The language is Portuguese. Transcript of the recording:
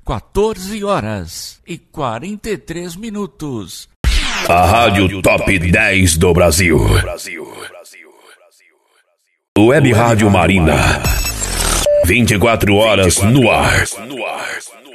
14h43. A Rádio Top 10 do Brasil. Web Rádio Marina. 24 horas no ar.